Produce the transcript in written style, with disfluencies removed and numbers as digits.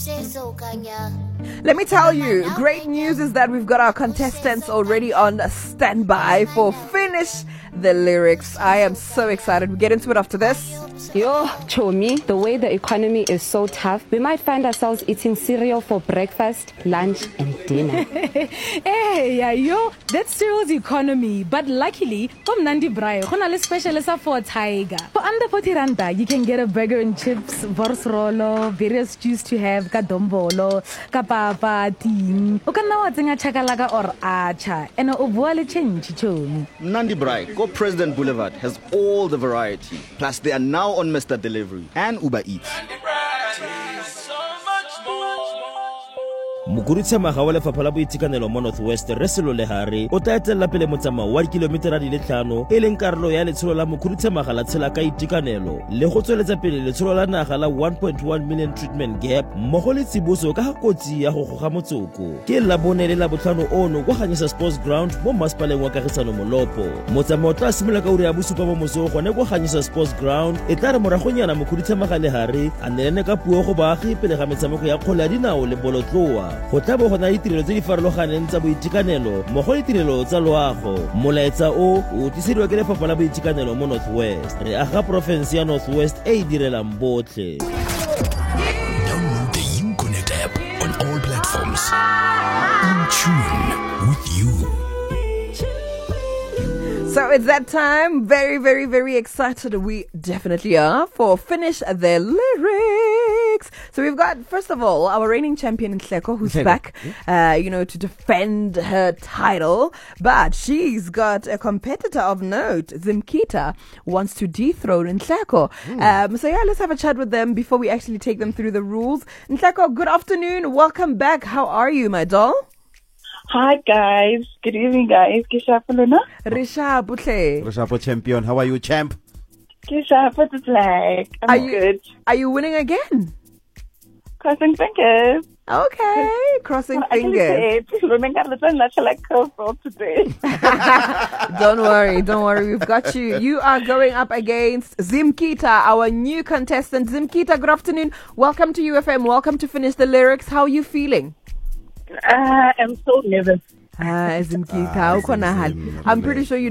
Let me tell you, great news is that we've got our contestants already on standby for Finish the Lyrics. I am so excited. We get into it after this. Yo, Chomi, the way the economy is so tough, we might find ourselves eating cereal for breakfast, lunch, and dinner. Hey, yeah, yo, that's cereal's economy. But luckily, from Nandi Braai, a special for Tiger. For under 40 randa, you can get a burger and chips, vorsrolo, various juice to have, kadombolo, kapapa, ting. O kana wa tsenga chakalaka or acha, and o bua le change, Chomi. Nandi Braai, Go President Boulevard has all the variety. Plus, they are now on Mr. Delivery and Uber Eats. Mokhuduthamaga wa lefapha la boitekanelo mo Northwest Resilo Lehare o tla etela pele motsamao wa dikilometera di le 5 e leng karolo ya letsholo la mokhuduthamaga la tshela ka itekanelo le go tsweletsa pele letsholo la naga la 1.1 million treatment gap mmogo le tsiboso ka ga kotsi ya go goga motsoko ke la bone le la botlhano ono kwa Ganyesa Sports Ground mo Masepaleng wa Kagisano Molopo motsamao tla simolola ka ura ya bosupa mo moso gone kwa Ganyesa Sports Ground e tla re moragonyana mokhuduthamaga Lehare a nelene ka puo go baagi pele ga metshameko ya kgwele ya dinao le bolotloa go tla bo gona ditirelo tse di farologaneng tsa boitekanelo mmogo le ditirelo tsa loago molaetsa o tlisediwa ke lefapha la boitekanelo mo Northwest re aga province ya Northwest e direlang botlhe. Download the YouConnect app on all platforms. In tune with you. So it's that time. Very, very, very excited. We definitely are for Finish the Lyrics. So we've got, first of all, our reigning champion Nhleko, who's back, to defend her title. But she's got a competitor of note. Zimkita wants to dethrone Nhleko. So yeah, let's have a chat with them before we actually take them through the rules. Nhleko, good afternoon. Welcome back. How are you, my doll? Hi guys, good evening guys. Kishapo Rishapo champion, how are you, champ? Kishapo the flag. I'm good. Are you winning again? Crossing fingers. Okay, crossing fingers. Today. Don't worry, we've got you. You are going up against Zimkita, our new contestant. Zimkita, good afternoon. Welcome to UFM. Welcome to Finish the Lyrics. How are you feeling? I'm so nervous. Zimkita, I'm pretty sure you